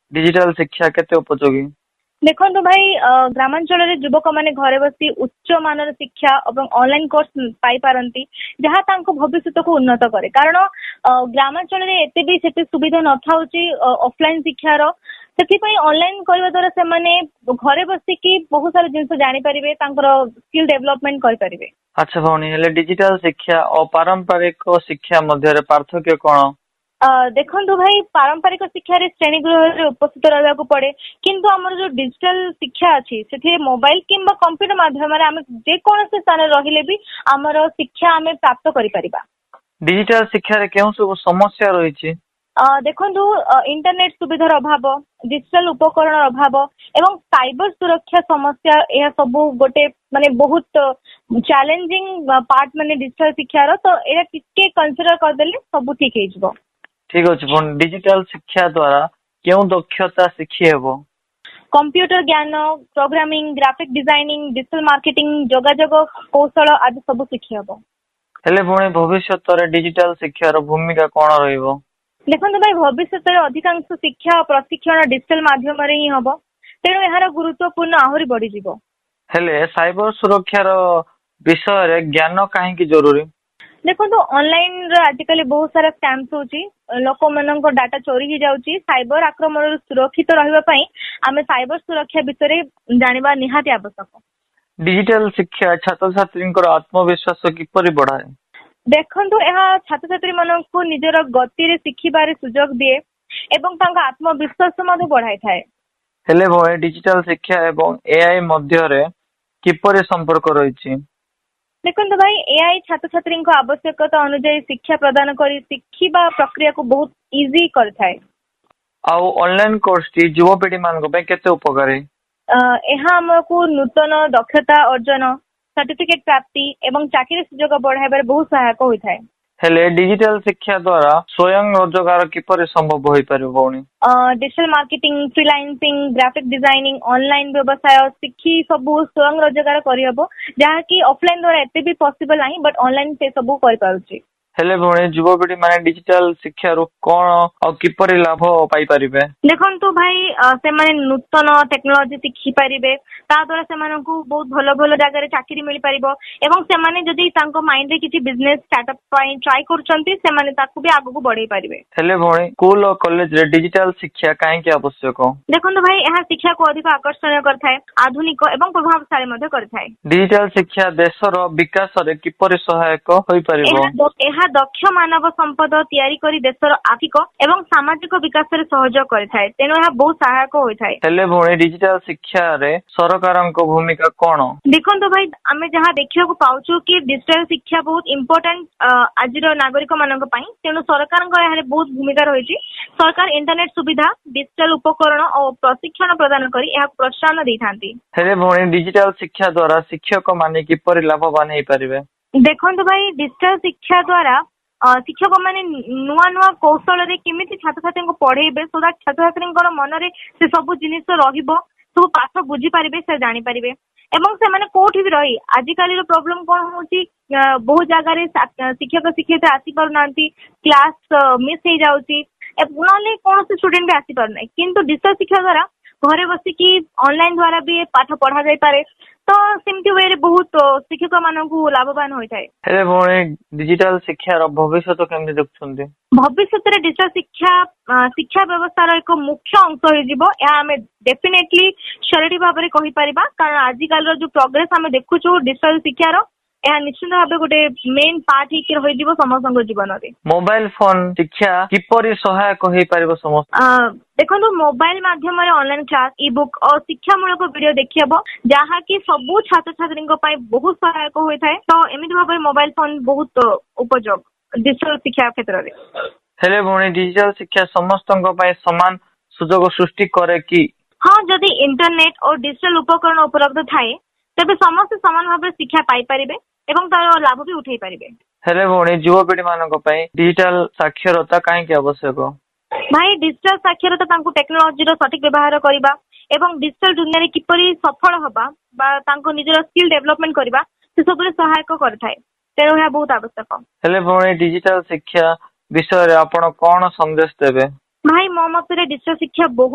Digital शिक्षा केते उपयोगी? देखो भाई ग्रामांचल युवक मैंने घरे बसी उच्च मानर शिक्षा और ऑनलाइन कोर्स पाई पारंती जहाँ तांको भविष्य को उन्नत करे कारण ग्रामांचल एते भी सेते सुविधा न थाउची ऑफलाइन शिक्षार से ऑनलाइन करने द्वारा से माने घरे बसिकी बहुत सारा जिनस जानी पारिबे तांकर स्किल डेवलपमेंट करि पारिबे। अच्छा भौणी हेले डिजिटल शिक्षा और पारंपरिक शिक्षा मध्य पार्थक्य कौन? देखो भाई पारंपरिक शिक्षा श्रेणीगृह उपस्थित रहा पड़े किंतु आमर जो डिजिटल शिक्षा अच्छी से मोबाइल किंबा कंप्यूटर माध्यम जेकोसी स्थान रहिले भी आमर शिक्षा आम प्राप्त करि। डिजिटल शिक्षा रे केउ सब समस्या रही? देखो इंटरनेट सुविधार अभाव डिजिटल उपकरण अभाव एवं साइबर सुरक्षा समस्या यह सब गोटे माने बहुत चैलेंजिंग पार्ट माने डिजिटल शिक्षार तो यह टिके कंसीडर करदेले सब ठीक हो जिवो। ठीक अच्छे डिजिटल शिक्षा द्वारा क्यों दक्षता शिखी हेबो? कंप्यूटर ज्ञान programming graphic designing digital marketing जोगाजोग कौशल आदि सब शिखी हेबो। हेले पुणी भविष्य रे डिजिटल शिक्षार भूमिका कौन रहिबो? देखो भाई भविष्य अधिकांश शिक्षा और प्रशिक्षण डिजिटल माध्यम ही हम तेणु यार गुरुत्वपूर्ण आहरी बढ़ी जीवो। हेले साइबर सुरक्षार विषय रे ज्ञान काहेकि जरूरी? देखो ऑनलाइन आजिकल बहुत सारा स्कैम्स होची लोक मान डाटा चोरी हो जाउची साइबर आक्रमण सुरक्षित रहिबा पई आमे साइबर सुरक्षा विषय जानिबा निहाती आवश्यक। डिजिटल शिक्षा छात्र छात्री आत्मविश्वास किपरि बढ़ाए? देखो छात्र छात्री मान को निजर गति शिखिबार सुजोग दिए एवं तांका आत्मविश्वास बढ़ाई थाए। हेले भय डिजिटल शिक्षा एवं एआई मध्य रे किपरि संपर्क रही? देखो भाई एआई छात्र छात्री आवश्यकता अनुसार शिक्षा प्रदान करी शिखिबा प्रक्रिया को बहुत इजी करथाए। आउ ऑनलाइन कोर्स टी युवपीढ़ी मान केते उपकारी? एहा हमको नूतन दक्षता अर्जन सर्टिफिकेट प्राप्ति एवं चाकरी सुजोग बढ़ाइबार बहुत सहायक होता है। हेले डिजिटल शिक्षा द्वारा स्वयं रोजगार किपरि संभव होई परिबो? Digital marketing freelancing graphic designing online व्यवसाय शिखी सब स्वयं रोजगार करहबो जहा कि ऑफलाइन द्वारा एते भी पॉसिबल नहीं बट ऑनलाइन से सब कर पाउची। हेले भौणी युवपीढ़ी माने डिजिटल शिक्षा रो कोन और किपरि लाभ पाई परिबे? देखंतु भाई से माने नूतन टेक्नोलॉजी शिखि परिबे ता द्वारा से माने को बहुत भलो भलो जगह रे चाकरी मिल परिबो एवं से माने जदी तांको माइंड रे किछि बिजनेस स्टार्टअप पई ट्राई करचंती से माने ताकू भी आगु को बढ़ाई परिबे। हेले भौणी स्कूल और कॉलेज रे डिजिटल शिक्षा काहे के आवश्यक? देखंतु भाई यह शिक्षा को अधिक आकर्षणीय करथाय आधुनिक एवं प्रभावशाली मध्ये करथाय। डिजिटल शिक्षा देशर विकास रे किपरि सहायक होई परिबो? एहा दक्ष मानव संपद तैयारी करी देशर आर्थिक एवं सामाजिक विकास रे सहयोग करथाय तेनो यह बहुत सहायक होइथाय। हेले भौणी डिजिटल शिक्षा रे सरकारक भूमिका कोन? देखंतु भाई आमे जहा देखिया को पाउछु कि डिजिटल शिक्षा बहुत इंपोर्टेंट आजिर नागरिक मानक पई तेनो सरकारक यारे बहुत भूमिका रहिछि। सरकार इंटरनेट सुविधा डिजिटल उपकरण और प्रशिक्षण प्रदान करी यह प्रोत्साहन दैथांती। हेले भौणी डिजिटल शिक्षा द्वारा शिक्षक माने किपरि लाभवान हेई परिबे? देखंतु भाई डिजिटल शिक्षा द्वारा शिक्षक मैंने नुआ नुआ कौशल केमिति छात्र छात्री को पढ़ेबे सो दैट छात्र छात्री मन रे से सब जिनिस रहिबो सब पाठ बुझी पारिबे से जानि पारिबे एवं से माने कोठी भी रही आजिकाली रो प्रॉब्लम कोन होची बहुत जगह रे शिक्षक शिक्षिका आसी पार नांती क्लास मिस हो जाउची नले कौन से स्टूडेंट भी आसी पार नै किंतु डिजिटल शिक्षा द्वारा घरे बसी कि ऑनलाइन द्वारा भी पाठ पढ़ा जाय पारे तो सिमती वे बहुत शिक्षक मानकु लाभवान होइथाय। हेले भौणी डिजिटल शिक्षार भविष्य तो केमि देखछन्ते? भविष्य रे डिजिटल शिक्षा व्यवस्था एक मुख्य अंश हो जिवो या हमें डेफिनेटली श्योरिटी भाव में कहि परिबा कारण आजिकल जो प्रोग्रेस हमें देखुछु डिजिटल शिक्षार यह निश्चित भाव गोटे मेन पार्ट ही रही जीव समस्त जीवन में। मोबाइल फोन शिक्षा किपरि सहायक होई परिबो समस्त? देखो मोबाइल माध्यम ऑनलाइन क्लास ई बुक और शिक्षामूलक वीडियो देखि हेबो जहा कि सबु छात्र छात्री बहुत सहायक होइथाय तो एमिति भाव मोबाइल फोन बहुत उपयोग डिजिटल शिक्षा क्षेत्र रे। हेले भौणी डिजिटल शिक्षा समस्तଙ୍କ ପାଇଁ समान सुजोग सृष्टि करे कि? हाँ जदि इंटरनेट और डिजिटल उपकरण उपलब्ध थाए तेबे समस्त समान भाव शिक्षा पाई परिबे एवं तार लाभ भी उठाई पारिबे। हेले भौणी युवपीढ़ी मानक पई डिजिटल साक्षरता काहे के आवश्यक? भाई डिजिटल साक्षरता तांको टेक्नोलॉजी रो सठिक व्यवहार करिबा एवं डिजिटल दुनिया रे किपरि सफल होबा बा तांको निजर स्किल डेवलपमेंट करिबा से सबरे सहायक करथाय तेनो या बहुत आवश्यक। हेले भौणी डिजिटल शिक्षा विषय रे आपण कोन संदेश देबे? भाई मो मत रे डिजिटल शिक्षा बहुत